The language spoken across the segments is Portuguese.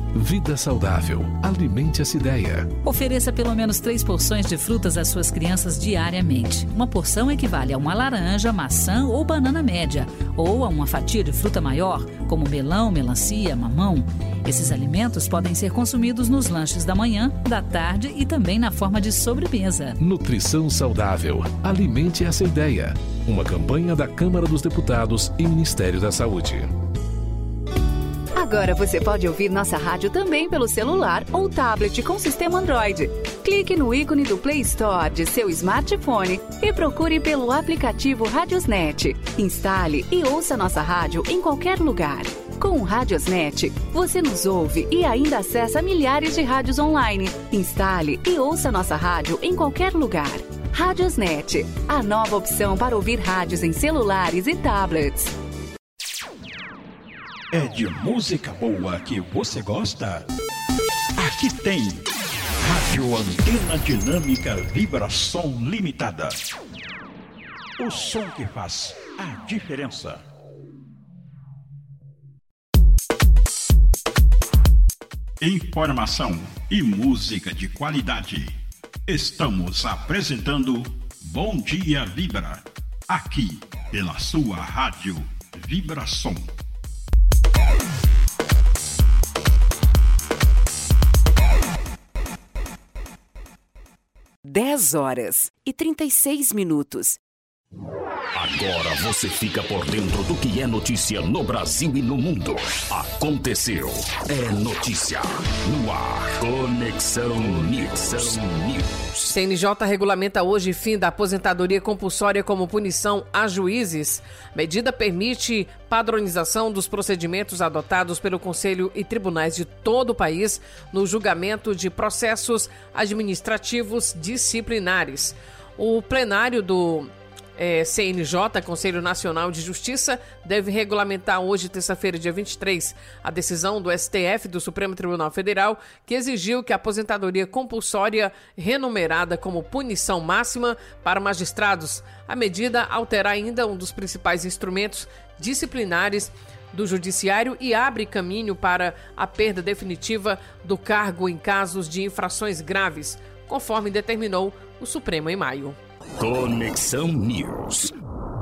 Vida saudável. Alimente essa ideia. Ofereça pelo menos 3 porções de frutas às suas crianças diariamente. Uma porção equivale a uma laranja, maçã ou banana média, ou a uma fatia de fruta maior, como melão, melancia, mamão. Esses alimentos podem ser consumidos nos lanches da manhã, da tarde e também na forma de sobremesa. Nutrição saudável. Alimente essa ideia. Uma campanha da Câmara dos Deputados e Ministério da Saúde. Agora você pode ouvir nossa rádio também pelo celular ou tablet com sistema Android. Clique no ícone do Play Store de seu smartphone e procure pelo aplicativo Radiosnet. Instale e ouça nossa rádio em qualquer lugar. Com o Radiosnet, você nos ouve e ainda acessa milhares de rádios online. Instale e ouça nossa rádio em qualquer lugar. Radiosnet, a nova opção para ouvir rádios em celulares e tablets. É de música boa que você gosta? Aqui tem Rádio Antena Dinâmica Vibração Limitada. O som que faz a diferença. Informação e música de qualidade. Estamos apresentando Bom Dia Vibra, aqui pela sua Rádio Vibração. 10h36. Agora você fica por dentro do que é notícia no Brasil e no mundo. Aconteceu. É notícia. No ar. Conexão News. CNJ regulamenta hoje fim da aposentadoria compulsória como punição a juízes. Medida permite padronização dos procedimentos adotados pelo Conselho e tribunais de todo o país no julgamento de processos administrativos disciplinares. O plenário do CNJ, Conselho Nacional de Justiça, deve regulamentar hoje, terça-feira, dia 23, a decisão do STF, do Supremo Tribunal Federal, que exigiu que a aposentadoria compulsória renumerada como punição máxima para magistrados. A medida altera ainda um dos principais instrumentos disciplinares do Judiciário e abre caminho para a perda definitiva do cargo em casos de infrações graves, conforme determinou o Supremo em maio. Conexão News.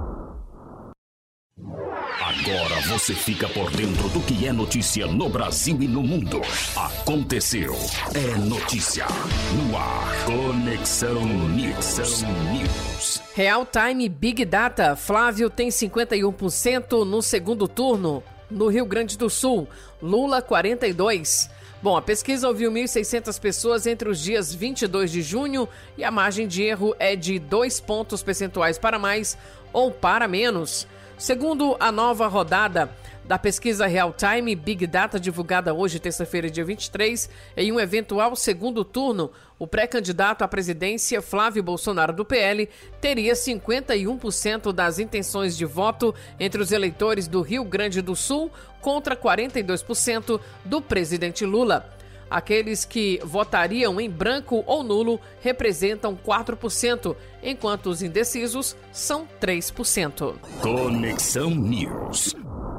Agora você fica por dentro do que é notícia no Brasil e no mundo. Aconteceu. É notícia. No ar. Conexão News. Real Time Big Data. Flávio tem 51% no segundo turno. No Rio Grande do Sul, Lula 42%. Bom, a pesquisa ouviu 1.600 pessoas entre os dias 22 de junho e a margem de erro é de 2 pontos percentuais para mais ou para menos. Segundo a nova rodada da pesquisa Real Time Big Data, divulgada hoje, terça-feira, dia 23, em um eventual segundo turno, o pré-candidato à presidência, Flávio Bolsonaro, do PL, teria 51% das intenções de voto entre os eleitores do Rio Grande do Sul contra 42% do presidente Lula. Aqueles que votariam em branco ou nulo representam 4%, enquanto os indecisos são 3%. Conexão News.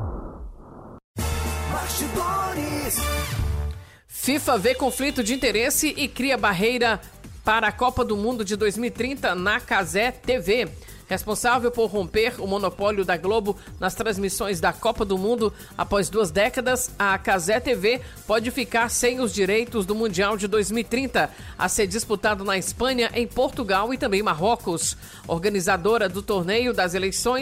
FIFA vê conflito de interesse e cria barreira para a Copa do Mundo de 2030 na Cazé TV. Responsável por romper o monopólio da Globo nas transmissões da Copa do Mundo após 2 décadas, a Cazé TV pode ficar sem os direitos do Mundial de 2030, a ser disputado na Espanha, em Portugal e também Marrocos. Organizadora do torneio das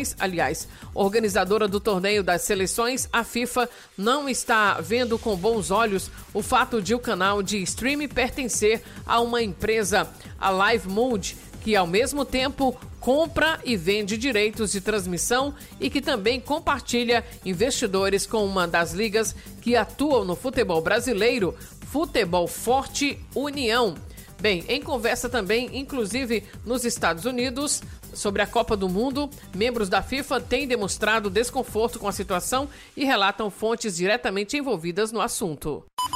seleções, a FIFA não está vendo com bons olhos o fato de o canal de streaming pertencer a uma empresa, a Live Mode, que ao mesmo tempo compra e vende direitos de transmissão e que também compartilha investidores com uma das ligas que atuam no futebol brasileiro, Futebol Forte União. Bem, em conversa também, inclusive nos Estados Unidos, sobre a Copa do Mundo, membros da FIFA têm demonstrado desconforto com a situação e relatam fontes diretamente envolvidas no assunto.